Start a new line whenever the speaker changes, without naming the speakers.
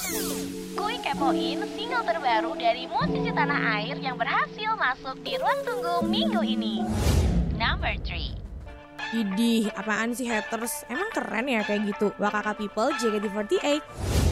Kuy kepoin single terbaru dari musisi tanah air yang berhasil masuk di ruang tunggu minggu ini. Number 3.
Idih, apaan sih haters? Emang keren ya kayak gitu? Wakaka People JKT48.